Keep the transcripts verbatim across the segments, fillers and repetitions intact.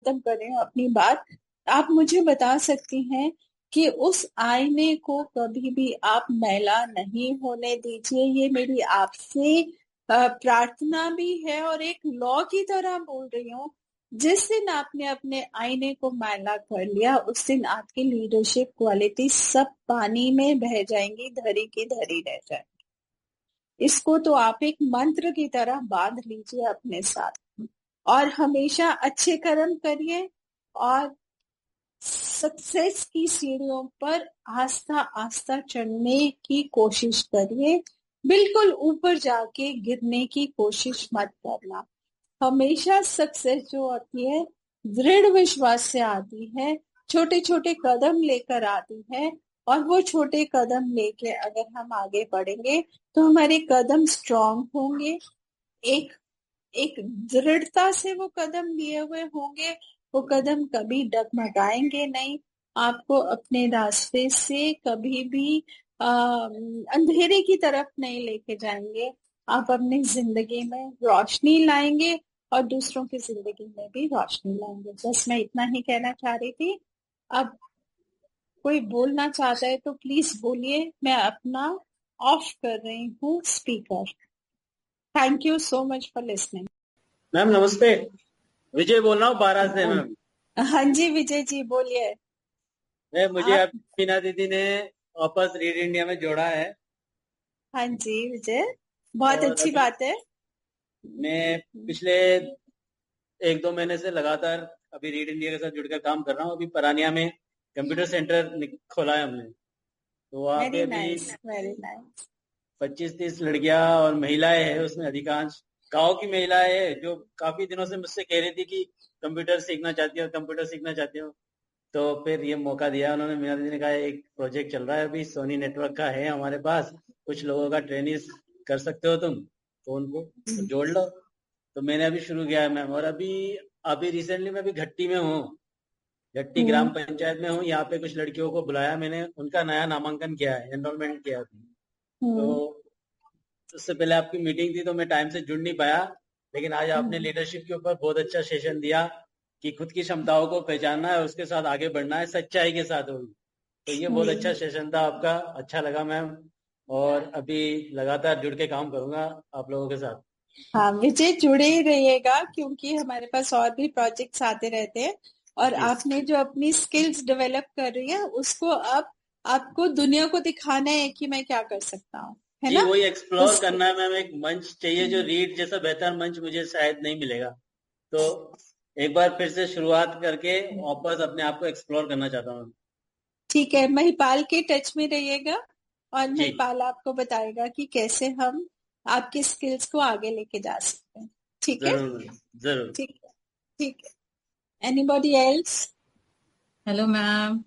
खत्म कर रही हूँ अपनी बात। आप मुझे बता सकती हैं कि उस आईने को कभी भी आप मैला नहीं होने दीजिए। ये मेरी आपसे अ, प्रार्थना भी है और एक लॉ की तरह बोल रही हूँ। जिस दिन आपने अपने आईने को मैला कर लिया, उस दिन आपकी लीडरशिप क्वालिटी सब पानी में बह जाएंगी, धरी की धरी रह जाएंगी। इसको तो आप एक मंत्र की तरह बांध लीजिए अपने साथ और हमेशा अच्छे कर्म करिए और सक्सेस की सीढ़ियों पर आस्ता आस्ता चढ़ने की कोशिश करिए। बिल्कुल ऊपर जाके गिरने की कोशिश मत करना। हमेशा सक्सेस जो आती है दृढ़ विश्वास से आती है, छोटे छोटे कदम लेकर आती है। और वो छोटे कदम लेके अगर हम आगे बढ़ेंगे तो हमारे कदम स्ट्रांग होंगे, एक एक दृढ़ता से वो कदम लिए हुए होंगे। वो कदम कभी डगमगाएंगे नहीं, आपको अपने रास्ते से कभी भी आ, अंधेरे की तरफ नहीं लेके जाएंगे। आप अपनी जिंदगी में रोशनी लाएंगे और दूसरों की जिंदगी में भी रोशनी लाएंगे। बस मैं इतना ही कहना चाह रही थी। अब कोई बोलना चाहता है तो प्लीज बोलिए। मैं अपना ऑफ कर रही हूँ speaker. Thank you so much for listening. Ma'am नमस्ते, विजय बोल रहा हूँ बारह से। मैम हाँ जी विजय जी बोलिए। मैम मुझे आप अब टीना दीदी ने वापस रीड इंडिया में जोड़ा है। हाँ जी विजय, बहुत और अच्छी अभी बात है। मैं पिछले एक दो महीने से लगातार अभी रीड इंडिया के साथ जुड़कर काम कर रहा हूँ। अभी परानिया में कंप्यूटर सेंटर नि- खोला है हमने, तो वहाँ पे वेरी अभी नाइस, वेरी नाइस। पच्चीस तीस लड़कियां और महिलाएं हैं। उसमें अधिकांश गांव की महिलाएं हैं जो काफी दिनों से मुझसे कह रही थी कि कंप्यूटर सीखना चाहती हो, कंप्यूटर सीखना चाहती हो। तो फिर ये मौका दिया उन्होंने। मीना दीदी ने कहा एक प्रोजेक्ट चल रहा है अभी सोनी नेटवर्क का है हमारे पास, कुछ लोगों का ट्रेनिंग कर सकते हो तुम, तो उनको तो जोड़ लो। तो मैंने अभी शुरू किया है मैम। और अभी अभी रिसेंटली मैं अभी घट्टी में हूँ, घट्टी ग्राम हम्म पंचायत में हूँ। यहाँ पे कुछ लड़कियों को बुलाया मैंने, उनका नया नामांकन किया है, एनरोलमेंट किया है। तो हम्म उससे पहले आपकी मीटिंग थी तो मैं टाइम से जुड़ नहीं पाया, लेकिन आज आपने हम्म लीडरशिप के ऊपर बहुत अच्छा सेशन दिया कि खुद की क्षमताओं को पहचानना है, उसके साथ आगे बढ़ना है, सच्चाई के साथ होगी। तो ये बहुत अच्छा हम्म। सेशन था आपका, अच्छा लगा मैम। और अभी लगातार जुड़ के काम करूंगा आप लोगों के साथ। हाँ विजय, जुड़े ही रहिएगा क्योंकि हमारे पास और भी प्रोजेक्ट्स आते रहते हैं। और जी आपने जो अपनी स्किल्स डेवलप कर रही है उसको अब आपको दुनिया को दिखाना है कि मैं क्या कर सकता हूँ, है जी ना? वही तो एक्सप्लोर करना है मैम। एक मंच चाहिए, जो रीड जैसा बेहतर मंच मुझे शायद नहीं मिलेगा। तो एक बार फिर से शुरुआत करके वापस अपने आप को एक्सप्लोर करना चाहता हूँ। ठीक है, महिपाल के टच में रहिएगा और जी महिपाल आपको बताएगा कि कैसे हम आपके स्किल्स को आगे लेके जा सकते हैं। ठीक है, जरूर जरूर। ठीक है, ठीक है। Anybody else? Hello ma'am.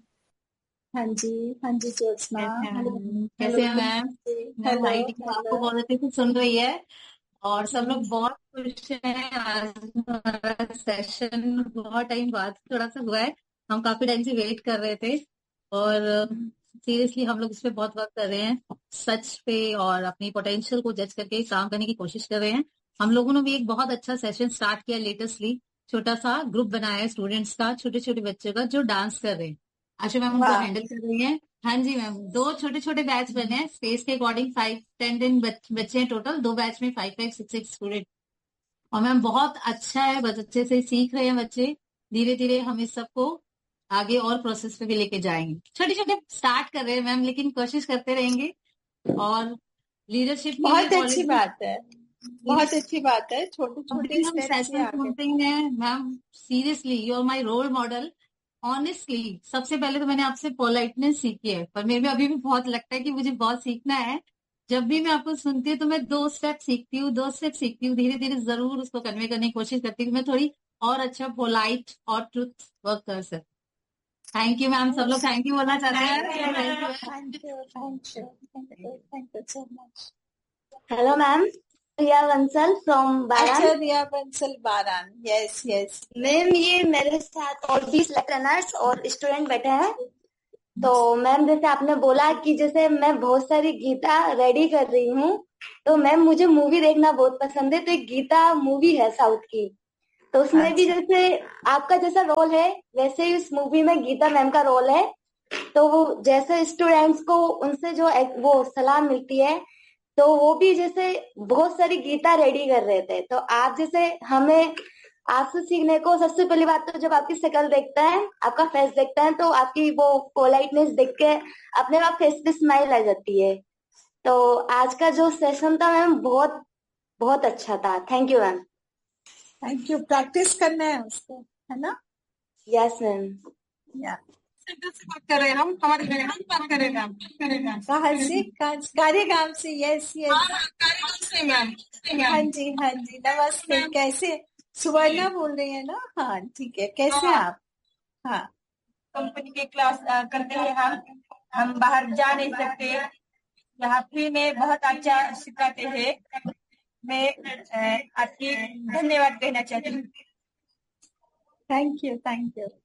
हाँ जी, हाँ जी ज्योत्सना। कैसे हैं हेलो, मैम? हेलो, कैसे हैं मैम? मैम हेलो, हमारी टीम आपको हेलो। बहुत अच्छे से सुन रही है और सब लोग बहुत खुश हैं। आज हमारा सेशन बहुत टाइम बाद थोड़ा सा हुआ है, हम काफी टाइम से वेट कर रहे थे और सीरियसली हम लोग इस पे बहुत वर्क कर रहे हैं, सच पे और अपनी पोटेंशियल को जज करके काम करने की कोशिश कर रहे हैं। हम लोगों ने भी एक बहुत अच्छा सेशन स्टार्ट किया लेटेस्टली, छोटा सा ग्रुप बनाया है स्टूडेंट्स का, छोटे छोटे बच्चों का जो डांस कर रहे हैं। आशा मैम उनको वाह, हैंडल कर रही हैं। हाँ जी मैम, दो छोटे छोटे बैच बने हैं स्पेस के अकॉर्डिंग, फाइव टेन टेन बच्चे हैं टोटल, दो बैच में five five six six student. और मैम बहुत अच्छा है, बस अच्छे से सीख रहे हैं बच्चे। धीरे धीरे हम इस सबको आगे और प्रोसेस पे भी लेके जाएंगे। छोटे छोटे स्टार्ट कर रहे हैं मैम, लेकिन कोशिश करते रहेंगे। और लीडरशिप के लिए बहुत अच्छी ऑलरेडी बात है, बहुत अच्छी बात है। छोटे छोटे अभी हम स्टेप से सेशन आगे। सुनते हैं ma'am. Seriously you are my role model. Honestly सबसे पहले तो मैंने आपसे पोलाइटनेस सीखी है, पर मेरे में अभी भी बहुत लगता है कि मुझे बहुत सीखना है। जब भी मैं आपको सुनती हूँ तो मैं दो स्टेप सीखती हूँ, दो स्टेप सीखती हूँ, धीरे धीरे जरूर उसको कन्वे करने की कोशिश करती हूँ, मैं थोड़ी और अच्छा पोलाइट और ट्रुथ वर्क कर सकती। थैंक यू मैम, सब लोग थैंक यू बोलना चाहते हैं। Thank you, thank you, thank you, thank you so much. Hello ma'am, Riya Bansal from अच्छा, बारान। रिया बंसल बारान, यस यस। मैम ये मेरे साथ और बीस रनर्स और स्टूडेंट बैठे हैं। तो मैम जैसे आपने बोला कि जैसे मैं बहुत सारी गीता रेडी कर रही हूँ, तो मैम मुझे मूवी देखना बहुत पसंद है। तो एक गीता मूवी है साउथ की, तो उसमें भी अच्छा। जैसे आपका जैसा रोल है वैसे ही इस मूवी में गीता मैम का रोल है। तो वो जैसे स्टूडेंट्स को उनसे जो एक- वो सलाह मिलती है, तो वो भी जैसे बहुत सारी गीता रेडी कर रहे थे। तो आप जैसे हमें आपसे सीखने को, सबसे पहली बात तो जब आपकी शक्ल देखता है, आपका फेस देखता है, तो आपकी वो पोलाइटनेस देख के अपने आप फेस पे स्माइल आ जाती है। तो आज का जो सेशन था मैम बहुत बहुत अच्छा था। Thank you ma'am. Thank you. Practice करना है उसको, है ना? Yes ma'am. या सेंटर से बात कर रहे हैं हम, हमारे हम बात कर रहे हैं मैम। कहाँ से? कार्यगाम से? Yes yes. हाँ हाँ, कार्यक्रम से मैम। हाँ जी हाँ जी, नमस्ते। कैसे? सुवर्णा बोल रही है ना? हाँ ठीक है। कैसे हैं आप? हाँ, कंपनी के क्लास अ, करते हैं हम हम बाहर जा नहीं सकते, यहाँ फ्री में बहुत अच्छा सिखाते हैं। मैं अ, आपकी धन्यवाद कहना चाहती हूँ। Thank you thank you.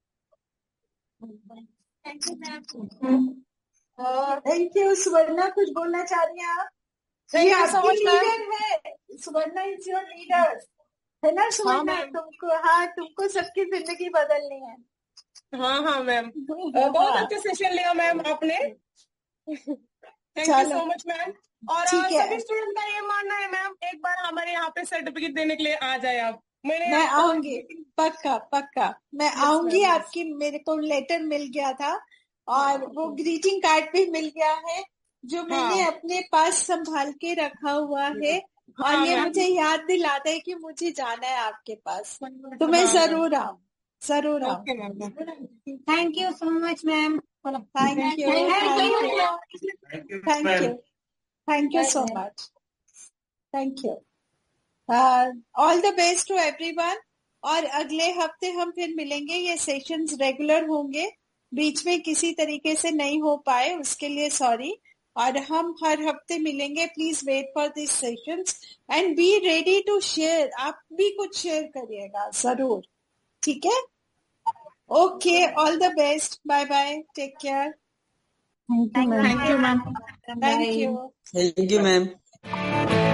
Thank you ma'am. और थैंक यू। सुवर्णा कुछ बोलना चाह रही हैं आप? Thank ये you so आपकी much, ma'am. लीडर है, सुवर्णा इज योर लीडर, है ना सुवर्णा? ma'am. तुमको, हाँ, तुमको सबकी जिंदगी बदलनी है। हाँ हाँ मैम, बहुत हाँ, अच्छा सेशन लिया मैम आपने। थैंक यू चलो सो मच मैम। और ठीक अ, है। सभी स्टूडेंट का ये मानना है मैम, एक बार हमारे यहाँ पे सर्टिफिकेट देने के लिए आ जाए आप। मैंने मैं आपको- आऊंगी, पक्का पक्का मैं Yes, आऊंगी। ma'am, yes. आपकी, मेरे को लेटर मिल गया था और वो ग्रीटिंग कार्ड भी मिल गया है, जो मैंने हाँ अपने पास संभाल के रखा हुआ है। और हाँ ये मैम। मुझे याद दिलाता है कि मुझे जाना है आपके पास, तो मैं हाँ, जरूर आऊँ, जरूर आऊँ। Okay ma'am. Thank you so much ma'am. Thank you thank you thank you thank you so much. Thank you. All the best to everyone. और अगले हफ्ते हम फिर मिलेंगे। ये सेशंस रेगुलर होंगे, बीच में किसी तरीके से नहीं हो पाए उसके लिए सॉरी। और हम हर हफ्ते मिलेंगे। Please wait for this sessions and be ready to share. आप भी कुछ शेयर करिएगा जरूर, ठीक है? Okay, all the best. Bye bye, take care. Thank you ma'am. Thank you ma'am. Thank you. Thank you ma'am.